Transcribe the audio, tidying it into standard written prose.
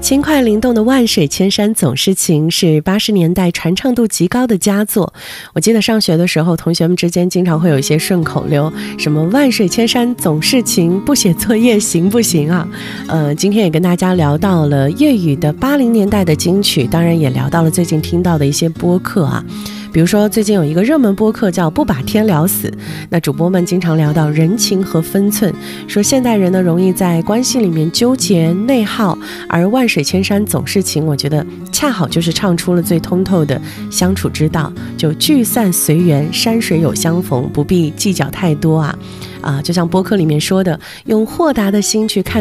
轻快灵动的万水千山总是情是80年代传唱度极高的佳作。我记得上学的时候，同学们之间经常会有一些顺口溜，什么万水千山总是情，不写作业行不行啊？今天也跟大家聊到了粤语的80年代的金曲，当然也聊到了最近听到的一些播客啊。比如说最近有一个热门播客叫不把天聊死，那主播们经常聊到人情和分寸，说现代人呢容易在关系里面纠结内耗，而万水千山总是情，我觉得恰好就是唱出了最通透的相处之道，就聚散随缘，山水有相逢，不必计较太多啊。就像播客里面说的，用豁达的心去看